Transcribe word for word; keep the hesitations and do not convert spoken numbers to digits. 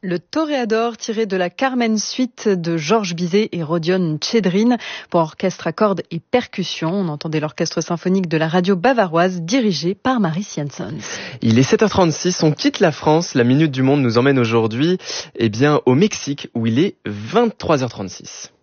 Le Toréador, tiré de la Carmen Suite de Georges Bizet et Rodion Tchedrin pour orchestre à cordes et percussions. On entendait l'orchestre symphonique de la radio bavaroise dirigé par Maris Janssons. Il est sept heures trente-six, on quitte la France. La Minute du Monde nous emmène aujourd'hui eh bien, au Mexique où il est vingt-trois heures trente-six.